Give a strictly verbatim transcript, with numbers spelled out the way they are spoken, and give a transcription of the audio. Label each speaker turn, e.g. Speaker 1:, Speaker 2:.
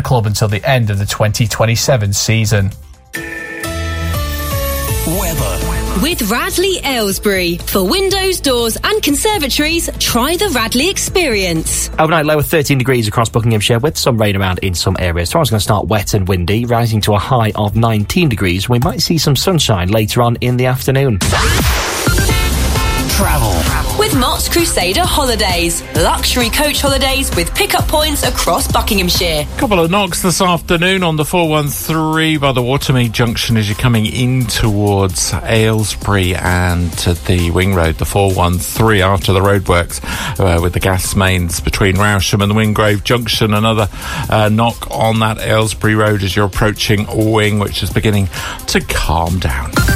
Speaker 1: club until the end of the twenty twenty-seven season.
Speaker 2: Weather.
Speaker 3: With Radley Aylesbury. For windows, doors and conservatories, try the Radley experience.
Speaker 4: Overnight low of thirteen degrees across Buckinghamshire with some rain around in some areas. Tomorrow's going to start wet and windy, rising to a high of nineteen degrees. We might see some sunshine later on in the afternoon.
Speaker 2: Travel.
Speaker 3: With Mott's Crusader Holidays. Luxury coach holidays with pick-up points across Buckinghamshire.
Speaker 5: Couple of knocks this afternoon on the four one three by the Watermead Junction as you're coming in towards Aylesbury and to the Wing Road, the four one three after the roadworks uh, with the gas mains between Rousham and the Wingrave Junction. Another uh, knock on that Aylesbury Road as you're approaching Wing, which is beginning to calm down.